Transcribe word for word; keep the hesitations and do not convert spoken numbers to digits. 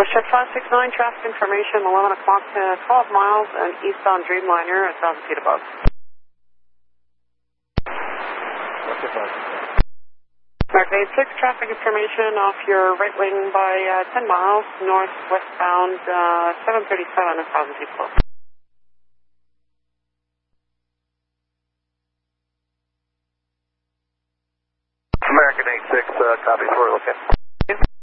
Shift five six nine, traffic information, eleven o'clock to twelve miles, and eastbound Dreamliner, one thousand feet above. American eight six, traffic information off your right wing by uh, ten miles, northwestbound uh, seven thirty-seven, one thousand feet above. American eight six, uh, copies, we're looking.